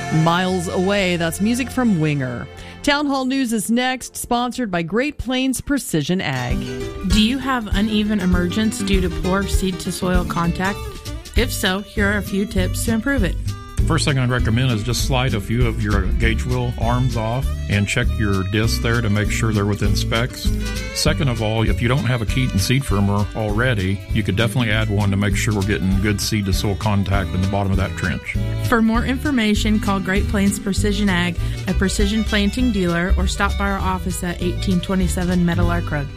Miles Away, that's music from Winger. Town Hall News is next, sponsored by Great Plains Precision Ag. Do you have uneven emergence due to poor seed-to-soil contact? If so, here are a few tips to improve it. First thing I'd recommend is just slide a few of your gauge wheel arms off and check your discs there to make sure they're within specs. Second of all, if you don't have a Keaton seed firmer already, you could definitely add one to make sure we're getting good seed-to-soil contact in the bottom of that trench. For more information, call Great Plains Precision Ag, a precision planting dealer, or stop by our office at 1827 Meadowlark Road.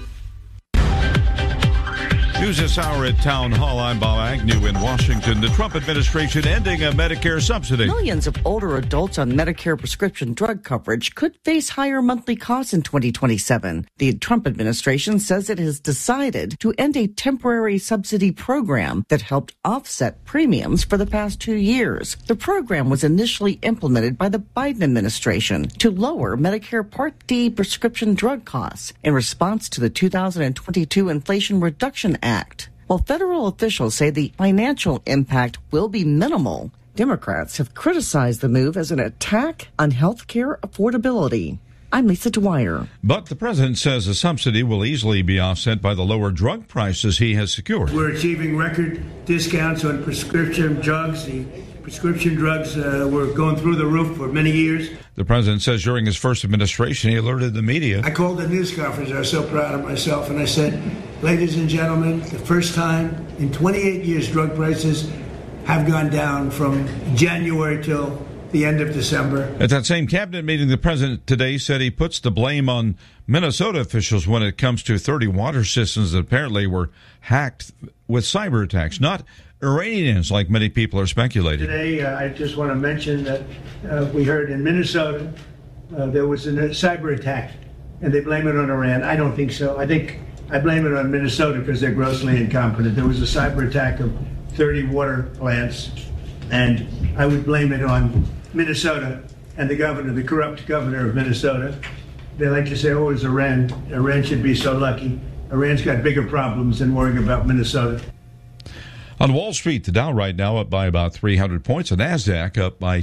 News this hour at Town Hall. I'm Bob Agnew in Washington. The Trump administration ending a Medicare subsidy. Millions of older adults on Medicare prescription drug coverage could face higher monthly costs in 2027. The Trump administration says it has decided to end a temporary subsidy program that helped offset premiums for the past 2 years. The program was initially implemented by the Biden administration to lower Medicare Part D prescription drug costs in response to the 2022 Inflation Reduction Act. While federal officials say the financial impact will be minimal, Democrats have criticized the move as an attack on health care affordability. I'm Lisa Dwyer. But the president says the subsidy will easily be offset by the lower drug prices he has secured. We're achieving record discounts on prescription drugs. The prescription drugs were going through the roof for many years. The president says during his first administration, he alerted the media. I called a news conference. I was so proud of myself. And I said, ladies and gentlemen, the first time in 28 years, drug prices have gone down from January till the end of December. At that same cabinet meeting, the president today said he puts the blame on Minnesota officials when it comes to 30 water systems that apparently were hacked with cyber attacks, not Iranians like many people are speculating. Today, I just want to mention that we heard in Minnesota there was a cyber attack, and they blame it on Iran. I don't think so. I blame it on Minnesota because they're grossly incompetent. There was a cyber attack of 30 water plants, and I would blame it on Minnesota and the governor, the corrupt governor of Minnesota. They like to say, oh, it was Iran. Iran should be so lucky. Iran's got bigger problems than worrying about Minnesota. On Wall Street, the Dow right now up by about 300 points. The NASDAQ up by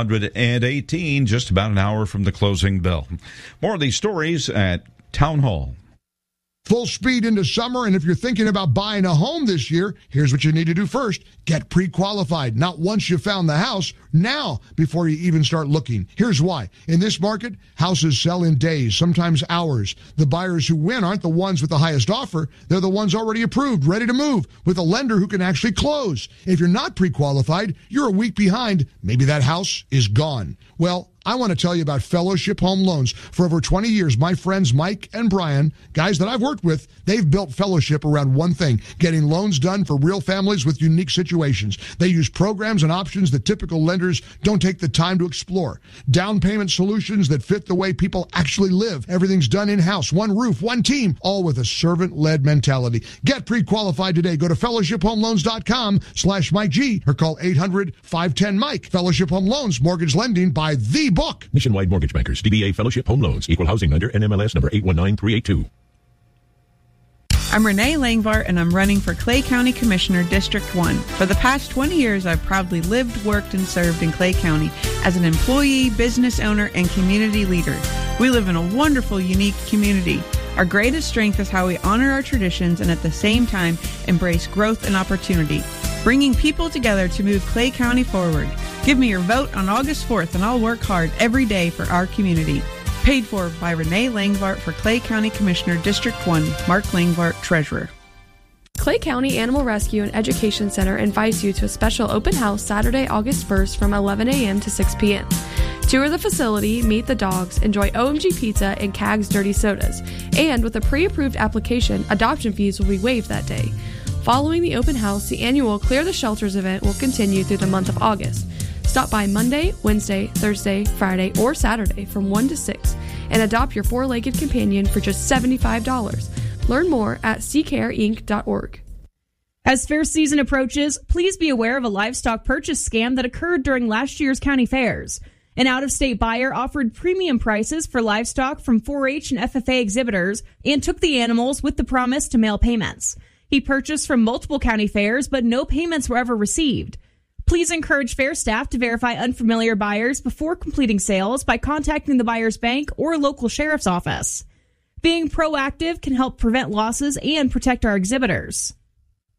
218, just about an hour from the closing bell. More of these stories at Town Hall. Full speed into summer, and if you're thinking about buying a home this year, here's what you need to do first. Get pre-qualified. Not once you found the house, now before you even start looking. Here's why. In this market, houses sell in days, sometimes hours. The buyers who win aren't the ones with the highest offer. They're the ones already approved, ready to move, with a lender who can actually close. If you're not pre-qualified, you're a week behind. Maybe that house is gone. Well, I want to tell you about Fellowship Home Loans. For over 20 years, my friends Mike and Brian, guys that I've worked with, they've built Fellowship around one thing, getting loans done for real families with unique situations. They use programs and options that typical lenders don't take the time to explore. Down payment solutions that fit the way people actually live. Everything's done in-house, one roof, one team, all with a servant-led mentality. Get pre-qualified today. Go to fellowshiphomeloans.com/Mike G or call 800-510-MIKE. Fellowship Home Loans, mortgage lending by the book. Nationwide Mortgage Bankers, DBA Fellowship Home Loans, Equal Housing Lender, NMLS number 819382. I'm Renee Langvart, and I'm running for Clay County Commissioner, District 1. For the past 20 years, I've proudly lived, worked, and served in Clay County as an employee, business owner, and community leader. We live in a wonderful, unique community. Our greatest strength is how we honor our traditions and at the same time embrace growth and opportunity, bringing people together to move Clay County forward. Give me your vote on August 4th, and I'll work hard every day for our community. Paid for by Renee Langvart for Clay County Commissioner, District 1, Mark Langvart, Treasurer. Clay County Animal Rescue and Education Center invites you to a special open house Saturday, August 1st from 11 a.m. to 6 p.m. Tour the facility, meet the dogs, enjoy OMG Pizza and CAG's Dirty Sodas. And with a pre-approved application, adoption fees will be waived that day. Following the open house, the annual Clear the Shelters event will continue through the month of August. Stop by Monday, Wednesday, Thursday, Friday, or Saturday from 1 to 6 and adopt your four-legged companion for just $75. Learn more at seacareinc.org. As fair season approaches, please be aware of a livestock purchase scam that occurred during last year's county fairs. An out-of-state buyer offered premium prices for livestock from 4-H and FFA exhibitors and took the animals with the promise to mail payments. He purchased from multiple county fairs, but no payments were ever received. Please encourage fair staff to verify unfamiliar buyers before completing sales by contacting the buyer's bank or local sheriff's office. Being proactive can help prevent losses and protect our exhibitors.